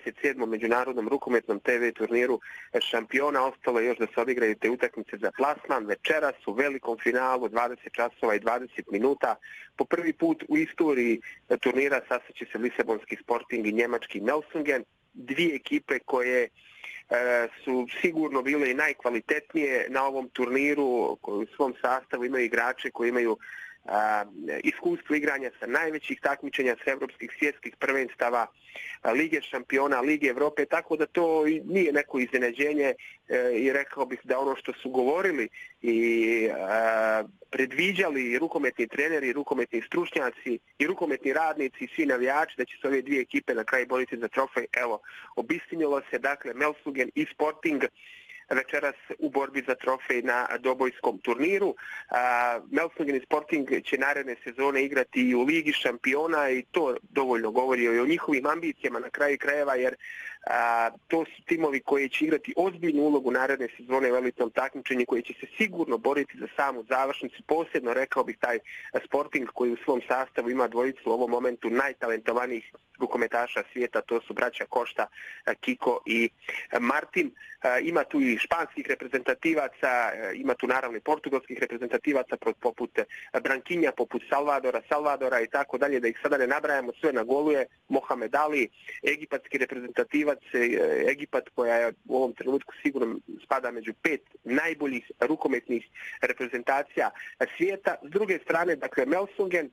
27. međunarodnom rukometnom TV turniru šampiona. Ostalo je još da se odigraju te utakmice za plasman. Večeras u velikom finalu 20 časova i 20 minuta. Po prvi put u istoriji turnira sastaće se Lisabonski Sporting i njemački Melsungen. Dvije ekipe koje su sigurno bile i najkvalitetnije na ovom turniru, koji u svom sastavu imaju igrače koji imaju iskustvo igranja sa najvećih takmičenja, sa evropskih svjetskih prvenstava, Lige šampiona, Lige Evrope, tako da to nije neko iznenađenje i rekao bih da ono što su govorili i predviđali rukometni treneri, rukometni stručnjaci i rukometni radnici i svi navijači da će se ove dvije ekipe na kraju boriti za trofej. Evo, obistinilo se, dakle, Melsungen i Sporting večeras u borbi za trofej na dobojskom turniru. Melsungen i Sporting će naredne sezone igrati i u Ligi šampiona i to dovoljno govori o njihovim ambicijama na kraju krajeva, jer to su timovi koji će igrati ozbiljnu ulogu naredne sezone u elitnom takmičenju, koji će se sigurno boriti za samu završnicu. Posebno rekao bih taj Sporting koji u svom sastavu ima dvojicu u ovom momentu najtalentovanijih rukometaša svijeta, to su braća Košta, Kiko i Martin. Ima tu i španskih reprezentativaca, ima tu naravno i portugalskih reprezentativaca poput Brankinja, poput Salvadora i tako dalje, da ih sada ne nabrajamo sve na goluje. Mohamed Ali, egipatski reprezentativac, Egipat koja je u ovom trenutku sigurno spada među 5 najboljih rukometnih reprezentacija svijeta. S druge strane, dakle, Melsungen,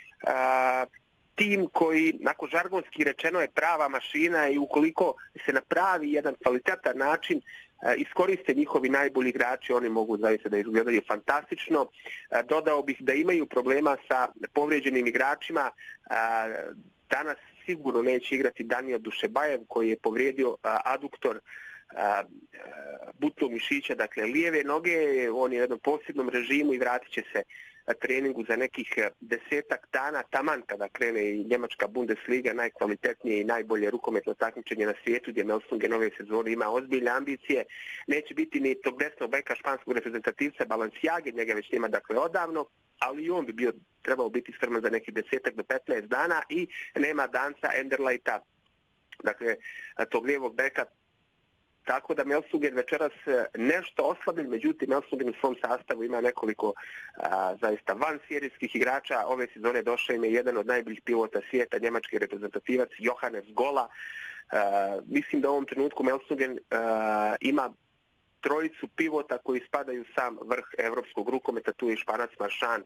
tim koji, onako žargonski rečeno, je prava mašina i ukoliko se napravi jedan kvalitetan način iskoriste njihovi najbolji igrači, oni mogu zaista da izgledaju fantastično. Dodao bih da imaju problema sa povrijeđenim igračima. Danas sigurno neće igrati Daniel Dušebajev koji je povrijedio aduktor butnog mišića, dakle lijeve noge. On je u jednom posebnom režimu i vratit će se treningu za nekih 10-ak dana, taman kada krene i njemačka Bundesliga, najkvalitetnije i najbolje rukometno takmičenje na svijetu, gdje Melsungen ove sezone ima ozbiljne ambicije. Neće biti ni tog desnog beka španskog reprezentativca Balenciage, njega već nema, dakle, odavno, ali i on bi trebao biti sprman za nekih 10 do 15 dana i nema Danca Enderleita, dakle, tog lijevog beka. Tako da Melsungen večeras nešto oslabljen, međutim Melsungen u svom sastavu ima nekoliko zaista vanserijskih igrača. Ove sezone došao im je jedan od najboljih pivota svijeta, njemački reprezentativac Johannes Gola. Mislim da u ovom trenutku Melsungen ima trojicu pivota koji spadaju sam vrh evropskog rukometa, tu je Španac Maršan.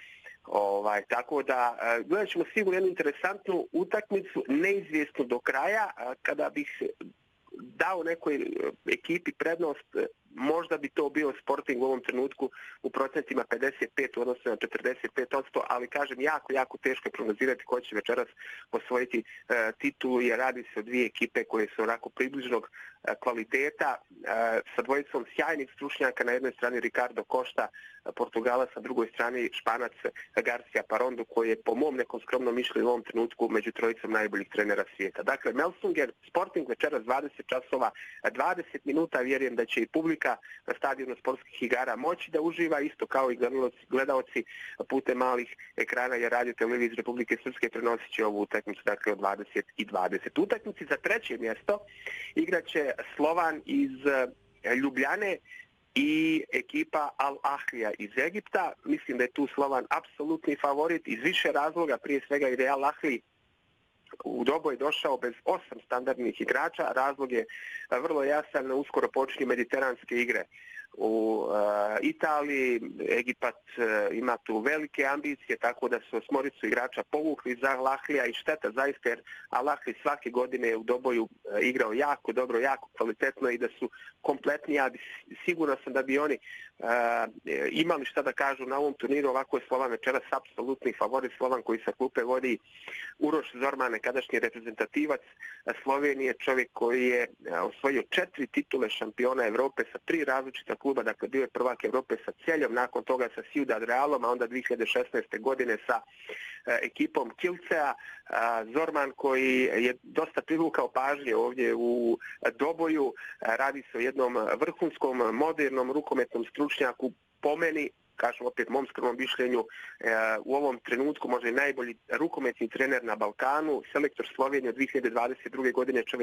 Tako da gledat ćemo sigurno jednu interesantnu utakmicu, neizvjesnu do kraja. Kada bih dao nekoj ekipi prednost, možda bi to bio Sporting u ovom trenutku u procentima 55 odnosno na 45%, ali kažem, jako teško je prognozirati ko će večeras osvojiti titulu, jer radi se o dvije ekipe koje su onako približnog kvaliteta, sa dvojicom sjajnih stručnjaka, na jednoj strani Ricardo Costa, Portugalac, na drugoj strani Španac Garcia Parondo, koji je po mom nekom skromnom mišljenju u ovom trenutku među trojicom najboljih trenera svijeta. Dakle, Melsungen, Sporting večeras 20 časova, 20 minuta, vjerujem da će i publika na stadionu sportskih igara moći da uživa, isto kao i gledaoci putem malih ekrana, jer Radio Televizija Republike Srpske prenosit će ovu utakmicu, dakle, od 20 i 20. Utakmici za treće mjesto igraće Slovan iz Ljubljane i ekipa Al Ahlija iz Egipta. Mislim da je tu Slovan apsolutni favorit iz više razloga, prije svega i Al Ahli u doboj došao bez 8 standardnih igrača. Razlog je vrlo jasan, uskoro počinju mediteranske igre u Italiji. Egipat ima tu velike ambicije, tako da su osmoricu igrača povukli za Al Ahlija i šteta zaista, jer Al Ahli svake godine u doboju igrao jako dobro, jako kvalitetno i da su kompletni. Ja siguran sam da bi oni imali šta da kažu na ovom turniru. Ovako je Slovan večeras apsolutni favorit. Slovan koji sa klupe vodi Uroš Zorman, nekadašnji reprezentativac Slovenije, čovjek koji je osvojio 4 titule šampiona Evrope sa 3 različita kluba, dakle bio je prvak Evrope sa Celjom, nakon toga sa Ciudad Realom, a onda 2016. godine sa ekipom Kielcea. Zorman koji je dosta privukao pažnje ovdje u doboju, radi se o jednom vrhunskom, modernom rukometnom stručnjaku, po meni, kažem opet mom skromnom mišljenju, u ovom trenutku možda i najbolji rukometni trener na Balkanu, selektor Slovenije od 2022. godine, čovjek